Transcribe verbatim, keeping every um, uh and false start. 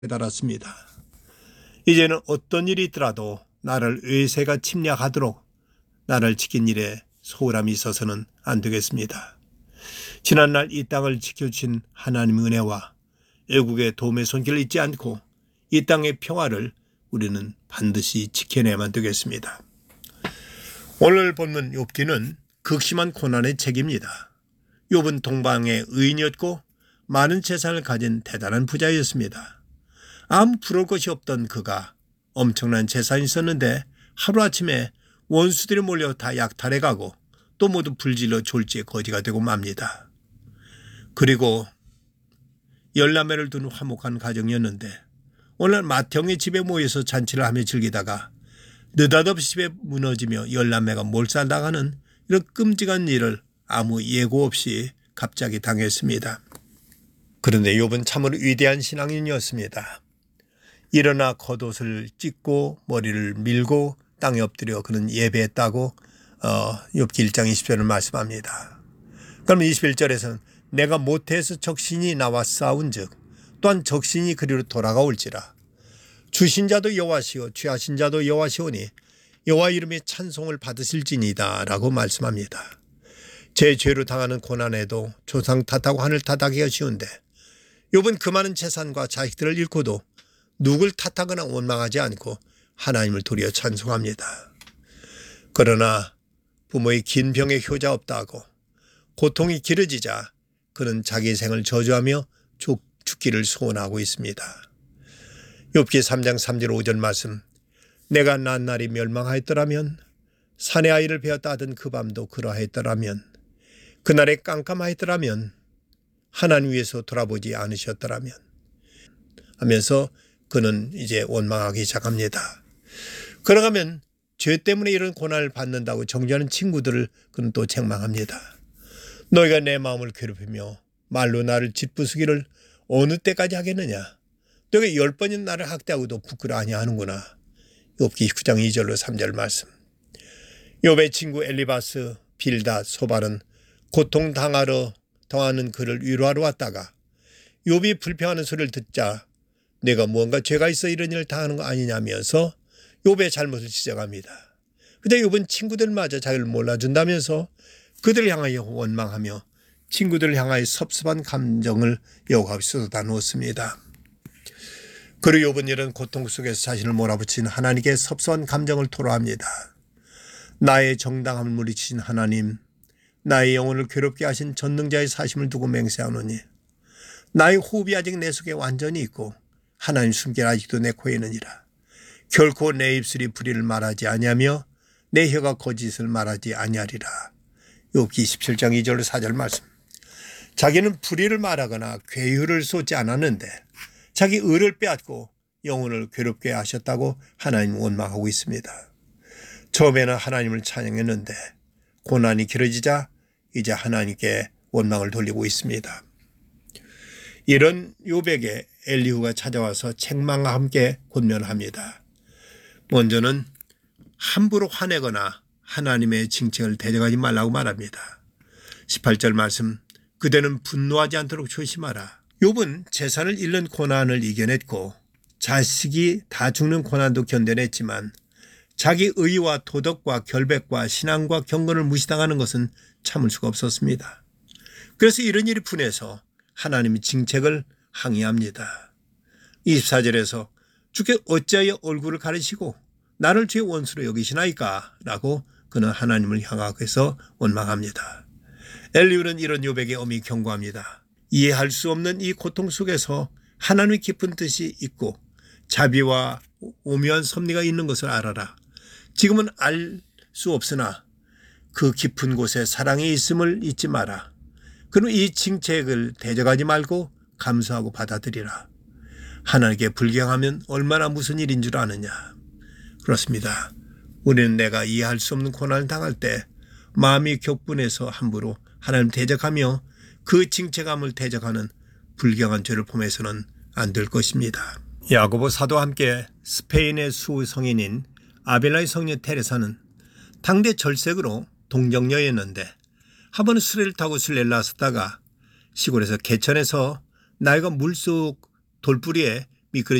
깨달았습니다. 이제는 어떤 일이 있더라도 나를 외세가 침략하도록 나를 지킨 일에 소홀함이 있어서는 안 되겠습니다. 지난날 이 땅을 지켜주신 하나님의 은혜와 애국의 도움의 손길을 잊지 않고 이 땅의 평화를 우리는 반드시 지켜내야만 되겠습니다. 오늘 본문 욥기는 극심한 고난의 책입니다. 욥은 동방의 의인이었고 많은 재산을 가진 대단한 부자였습니다. 아무 부러울 것이 없던 그가 엄청난 재산이 있었는데 하루아침에 원수들이 몰려 다 약탈해가고 또 모두 불질러 졸지에 거지가 되고 맙니다. 그리고 열남매를 둔 화목한 가정이었는데 오늘 맏형의 집에 모여서 잔치를 하며 즐기다가 느닷없이 집에 무너지며 열남매가 몰살당하는 이런 끔찍한 일을 아무 예고 없이 갑자기 당했습니다. 그런데 욥은 참으로 위대한 신앙인이었습니다. 일어나 겉옷을 찢고 머리를 밀고 땅에 엎드려 그는 예배했다고 어, 욥기 일 장 이십 절을 말씀합니다. 그럼 이십일 절에서는 내가 모태에서 적신이 나와 싸운즉 또한 적신이 그리로 돌아가올지라 주신 자도 여호와시오 취하신 자도 여호와시오니 여호와 이름의 찬송을 받으실지니이다 라고 말씀합니다. 제 죄로 당하는 고난에도 조상 탓하고 하늘 탓하기가 쉬운데 욥은 그 많은 재산과 자식들을 잃고도 누굴 탓하거나 원망하지 않고 하나님을 도리어 찬송합니다. 그러나 부모의 긴 병에 효자 없다고 고통이 길어지자 그는 자기 생을 저주하며 죽기를 소원하고 있습니다. 욥기 삼 장 삼 절 오 절 말씀 내가 난 날이 멸망하였더라면 산의 아이를 베었다 하던 그 밤도 그러하였더라면 그날에 깜깜하였더라면 하나님 위에서 돌아보지 않으셨더라면 하면서 그는 이제 원망하기 시작합니다. 그러가면 죄 때문에 이런 고난을 받는다고 정죄하는 친구들을 그는 또 책망합니다. 너희가 내 마음을 괴롭히며 말로 나를 짓부수기를 어느 때까지 하겠느냐. 너희가 열 번인 나를 학대하고도 부끄러워 아니하는구나. 욥기 구 장 이 절로 삼 절 말씀. 욥의 친구 엘리바스, 빌닷, 소발은 고통당하러 당하는 그를 위로하러 왔다가 욥이 불평하는 소리를 듣자 내가 무언가 죄가 있어 이런 일을 당하는 거 아니냐면서 욥의 잘못을 지적합니다. 그런데 욥은 친구들마저 자기를 몰라준다면서 그들을 향하여 원망하며 친구들을 향하여 섭섭한 감정을 여호와 앞에 쏟아 놓습니다. 그리고 욥은 이런 고통 속에서 자신을 몰아붙인 하나님께 섭섭한 감정을 토로합니다. 나의 정당함을 물리치신 하나님, 나의 영혼을 괴롭게 하신 전능자의 사심을 두고 맹세하노니 나의 호흡이 아직 내 속에 완전히 있고 하나님 숨결 아직도 내 코에 있느니라. 결코 내 입술이 불의를 말하지 아니하며 내 혀가 거짓을 말하지 아니하리라. 욥기 이십칠 장 이 절로 사 절 말씀. 자기는 불의를 말하거나 괴유를 쏟지 않았는데 자기 의를 빼앗고 영혼을 괴롭게 하셨다고 하나님 원망하고 있습니다. 처음에는 하나님을 찬양했는데 고난이 길어지자 이제 하나님께 원망을 돌리고 있습니다. 이런 욥에게 엘리후가 찾아와서 책망과 함께 권면합니다. 먼저는 함부로 화내거나 하나님의 징책을 대적하지 말라고 말합니다. 십팔 절 말씀 그대는 분노하지 않도록 조심하라. 욥은 재산을 잃는 고난을 이겨냈고 자식이 다 죽는 고난도 견뎌냈지만 자기 의와 도덕과 결백과 신앙과 경건을 무시당하는 것은 참을 수가 없었습니다. 그래서 이런 일이 분해서 하나님의 징책을 항의합니다. 이십사 절에서 주께 어찌하여 얼굴을 가리시고 나를 주의 원수로 여기시나이까 라고 그는 하나님을 향하여서 원망합니다. 엘리후는 이런 욥에게 엄히 경고합니다. 이해할 수 없는 이 고통 속에서 하나님의 깊은 뜻이 있고 자비와 오묘한 섭리가 있는 것을 알아라. 지금은 알 수 없으나 그 깊은 곳에 사랑이 있음을 잊지 마라. 그럼 이 징책을 대적하지 말고 감수하고 받아들이라. 하나님께 불경하면 얼마나 무슨 일인 줄 아느냐. 그렇습니다. 우리는 내가 이해할 수 없는 고난을 당할 때 마음이 격분해서 함부로 하나님 대적하며 그 징책함을 대적하는 불경한 죄를 범해서는 안 될 것입니다. 야고보 사도와 함께 스페인의 수성인인 아벨라의 성녀 테레사는 당대 절색으로 동정녀였는데 한 번은 수레를 타고 순례를 나섰다가 시골에서 개천에서 나이가 물속 돌뿌리에 미끄러